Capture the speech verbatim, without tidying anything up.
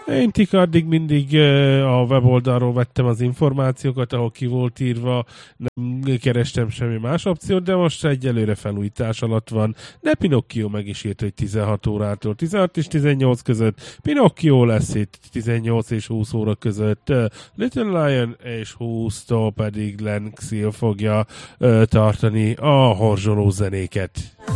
Én tik addig mindig uh, a weboldalról vettem az információkat, ahol ki volt írva, nem kerestem semmi más opciót, de most egyelőre felújítás alatt van. De Pinocchio meg is írt, hogy tizenhat órától tizenhat és tizennyolc között. Pinocchio lesz itt tizennyolc és húsz óra között. Uh, Little Lion és húsztól pedig Len Xil fogja uh, tartani a horzsoló zenéket.